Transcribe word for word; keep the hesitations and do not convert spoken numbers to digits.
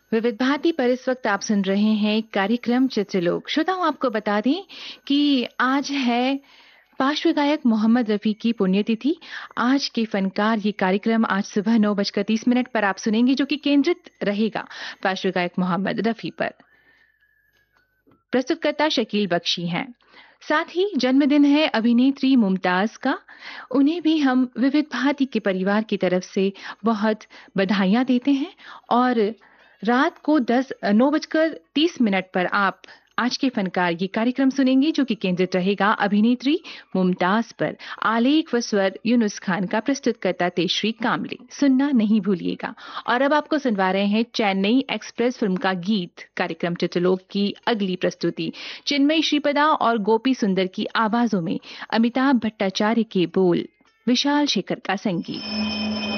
विविध भारती पर इस वक्त आप सुन रहे हैं कार्यक्रम चित्रलोक। श्रोताओं, आपको बता दें कि आज है पार्श्व गायक मोहम्मद रफी की पुण्यतिथि। आज के फनकार ये कार्यक्रम आज सुबह नौ बजकर तीस मिनट पर आप सुनेंगे, जो कि केंद्रित रहेगा पार्श्व गायक मोहम्मद रफी पर। प्रस्तुतकर्ता शकील बख्शी हैं। साथ ही जन्मदिन है अभिनेत्री मुमताज का। उन्हें भी हम विविध भारती के परिवार की तरफ से बहुत बधाइयां देते हैं। और रात को दस नौ बजकर तीस मिनट पर आप आज के फनकार ये कार्यक्रम सुनेंगे, जो कि केंद्रित रहेगा अभिनेत्री मुमताज पर। आलेख व स्वर यूनुस खान का, प्रस्तुतकर्ता तेजश्री कामले। सुनना नहीं भूलिएगा। और अब आपको सुनवा रहे हैं चेन्नई एक्सप्रेस फिल्म का गीत। कार्यक्रम चित्रलोक की अगली प्रस्तुति चिन्मयी श्रीपदा और गोपी सुंदर की आवाजों में, अमिताभ भट्टाचार्य के बोल, विशाल शेखर का संगीत।